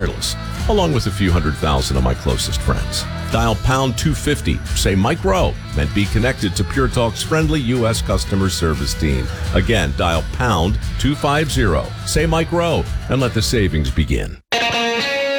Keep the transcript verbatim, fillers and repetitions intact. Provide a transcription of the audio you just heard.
Wireless, along with a few hundred thousand of my closest friends. Dial pound two fifty, say Mike Rowe, and be connected to Pure Talk's friendly U S customer service team. Again, dial pound two fifty, say Mike Rowe, and let the savings begin.